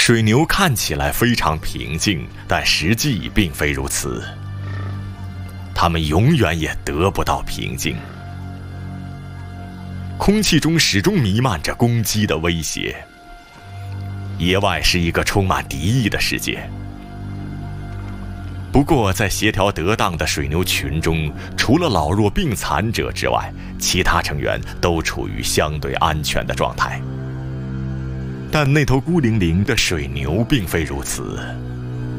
水牛看起来非常平静，但实际并非如此。它们永远也得不到平静。空气中始终弥漫着攻击的威胁。野外是一个充满敌意的世界。不过，在协调得当的水牛群中，除了老弱病残者之外，其他成员都处于相对安全的状态。但那头孤零零的水牛并非如此，